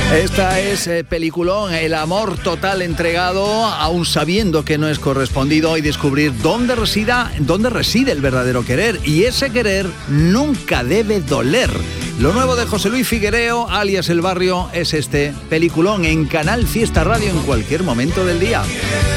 Esta es peliculón, el amor total entregado, aún sabiendo que no es correspondido, y descubrir dónde reside el verdadero querer. Y ese querer nunca debe doler. Lo nuevo de José Luis Figuereo, alias El Barrio, es este peliculón en Canal Fiesta Radio en cualquier momento del día.